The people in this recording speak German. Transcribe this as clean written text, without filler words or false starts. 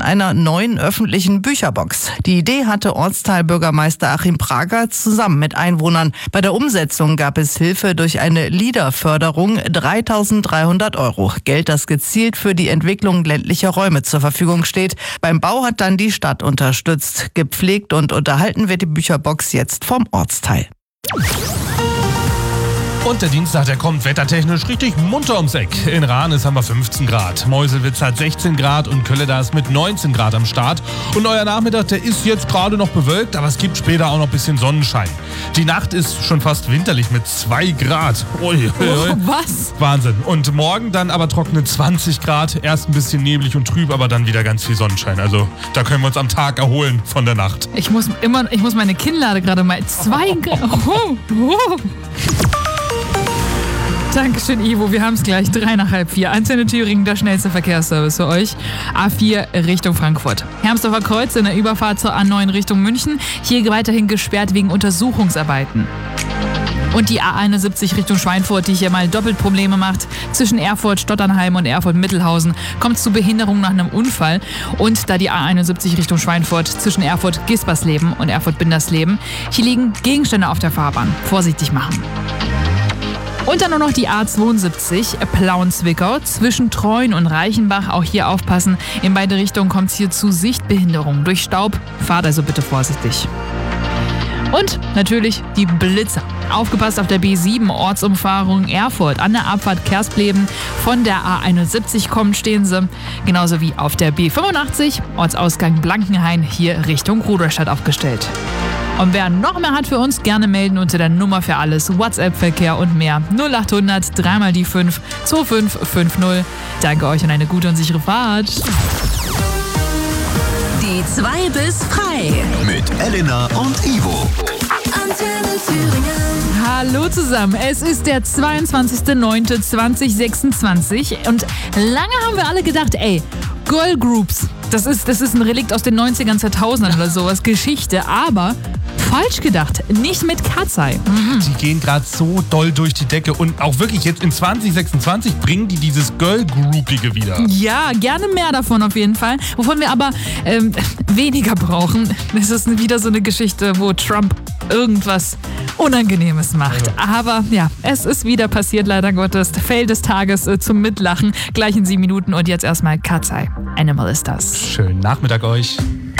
einer neuen öffentlichen Bücherbox. Die Idee hatte Ortsteilbürgermeister Achim Prager zusammen mit Einwohnern. Bei der Umsetzung gab es Hilfe durch eine LEADER-Förderung, 3.300 €. Geld, das gezielt für die Entwicklung ländlicher Räume zur Verfügung steht. Beim Bau hat dann die Stadt unterstützt. Gepflegt und unterhalten wird die Bücherbox jetzt vom Ortsteil. Und der Dienstag, der kommt wettertechnisch richtig munter ums Eck. In Ranis haben wir 15 Grad, Meuselwitz hat 16 Grad und Kölle ist mit 19 Grad am Start. Und euer Nachmittag, der ist jetzt gerade noch bewölkt, aber es gibt später auch noch ein bisschen Sonnenschein. Die Nacht ist schon fast winterlich mit 2 Grad. Ui. Was? Wahnsinn. Und morgen dann aber trockene 20 Grad. Erst ein bisschen neblig und trüb, aber dann wieder ganz viel Sonnenschein. Also da können wir uns am Tag erholen von der Nacht. Ich muss meine Kinnlade gerade mal 2 Grad. Dankeschön, Ivo. Wir haben es gleich 3 nach halb 4. Antenne Thüringen, der schnellste Verkehrsservice für euch. A4 Richtung Frankfurt. Hermsdorfer Kreuz in der Überfahrt zur A9 Richtung München. Hier weiterhin gesperrt wegen Untersuchungsarbeiten. Und die A71 Richtung Schweinfurt, die hier mal doppelt Probleme macht. Zwischen Erfurt, Stotternheim und Erfurt-Mittelhausen kommt es zu Behinderung nach einem Unfall. Und da die A71 Richtung Schweinfurt zwischen Erfurt-Gispersleben und Erfurt-Bindersleben. Hier liegen Gegenstände auf der Fahrbahn. Vorsichtig machen. Und dann nur noch die A72 Plauen-Zwickau zwischen Treuen und Reichenbach. Auch hier aufpassen. In beide Richtungen kommt es hier zu Sichtbehinderung durch Staub. Fahrt also bitte vorsichtig. Und natürlich die Blitzer. Aufgepasst auf der B7 Ortsumfahrung Erfurt. An der Abfahrt Kerspleben von der A71 kommt, stehen sie. Genauso wie auf der B85 Ortsausgang Blankenhain hier Richtung Rudolstadt aufgestellt. Und wer noch mehr hat für uns, gerne melden unter der Nummer für alles, WhatsApp-Verkehr und mehr. 0800 3 mal die 5 2550. Danke euch und eine gute und sichere Fahrt. Die 2 bis frei. Mit Elena und Ivo. Antenne Thüringen. Hallo zusammen, es ist der 22.09.2026 und lange haben wir alle gedacht, Girl Groups, das ist ein Relikt aus den 90ern, 2000ern oder sowas, Geschichte, aber falsch gedacht, nicht mit Katzei. Die gehen gerade so doll durch die Decke und auch wirklich jetzt in 2026 bringen die dieses Girl-Groupige wieder. Ja, gerne mehr davon auf jeden Fall. Wovon wir aber weniger brauchen, das ist wieder so eine Geschichte, wo Trump irgendwas Unangenehmes macht. Aber ja, es ist wieder passiert, leider Gottes. Fail des Tages zum Mitlachen. Gleich in 7 Minuten und jetzt erstmal Katzei. Animal ist das. Schönen Nachmittag euch.